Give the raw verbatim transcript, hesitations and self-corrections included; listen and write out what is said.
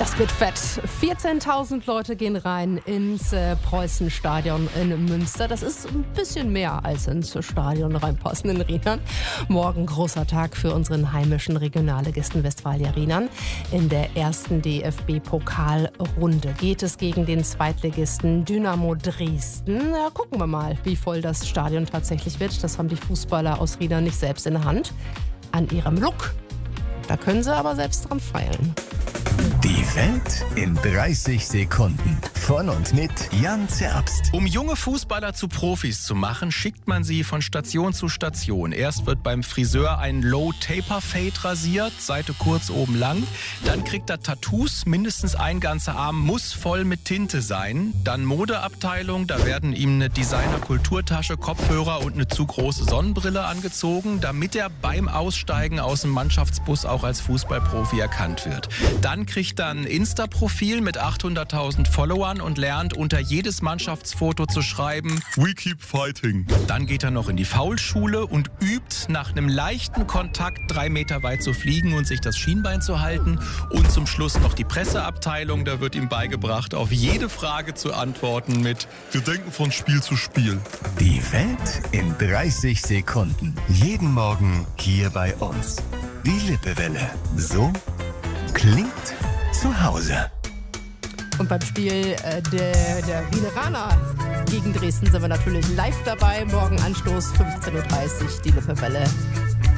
Das wird fett. vierzehntausend Leute gehen rein ins äh, Preußenstadion in Münster. Das ist ein bisschen mehr als ins Stadion reinpassen in Rheinland. Morgen großer Tag für unseren heimischen Regionalligisten Westfalia Rheinland. In der ersten D F B-Pokalrunde geht es gegen den Zweitligisten Dynamo Dresden. Ja, gucken wir mal, wie voll das Stadion tatsächlich wird. Das haben die Fußballer aus Rheinland nicht selbst in der Hand. An ihrem Look. Da können sie aber selbst dran feilen. Die Welt in dreißig Sekunden. Von und mit Jan Zerbst. Um junge Fußballer zu Profis zu machen, schickt man sie von Station zu Station. Erst wird beim Friseur ein Low-Taper-Fade rasiert, Seite kurz, oben lang. Dann kriegt er Tattoos, mindestens ein ganzer Arm muss voll mit Tinte sein. Dann Modeabteilung, da werden ihm eine Designer-Kulturtasche, Kopfhörer und eine zu große Sonnenbrille angezogen, damit er beim Aussteigen aus dem Mannschaftsbus auch als Fußballprofi erkannt wird. Dann kriegt er ein Insta-Profil mit achthunderttausend Followern und lernt unter jedes Mannschaftsfoto zu schreiben "We keep fighting". Dann geht er noch in die Faulschule und übt, nach einem leichten Kontakt drei Meter weit zu fliegen und sich das Schienbein zu halten. Und zum Schluss noch die Presseabteilung, da wird ihm beigebracht, auf jede Frage zu antworten mit "Wir denken von Spiel zu Spiel". Die Welt in dreißig Sekunden. Jeden Morgen hier bei uns. Die Lippewelle. So klingt zu Hause. Und beim Spiel äh, der, der Wieneraner gegen Dresden sind wir natürlich live dabei. Morgen Anstoß fünfzehn Uhr dreißig, die Lippewelle.